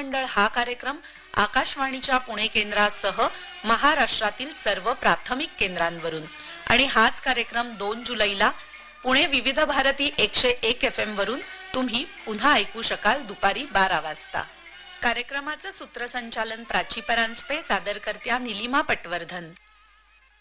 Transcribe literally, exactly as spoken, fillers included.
मंडळ हा कार्यक्रम आकाशवाणीच्या पुणे केंद्रासह महाराष्ट्रातील सर्व प्राथमिक केंद्रांवरून आणि हाच कार्यक्रम दोन जुलैला पुणे विविध भारती एकशे एक एफ एम वरून तुम्ही पुन्हा ऐकू शकाल दुपारी बारा वाजता. कार्यक्रमाचं सूत्रसंचालन प्राची परांजपे, सादरकर्त्या निलिमा पटवर्धन.